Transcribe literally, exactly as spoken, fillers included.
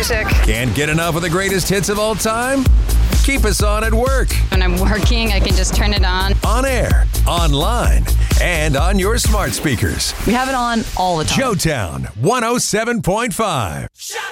music. Can't get enough of the greatest hits of all time? Keep us on at work. When I'm working, I can just turn it on. On air, online, and on your smart speakers. We have it on all the time. Joetown one oh seven point five.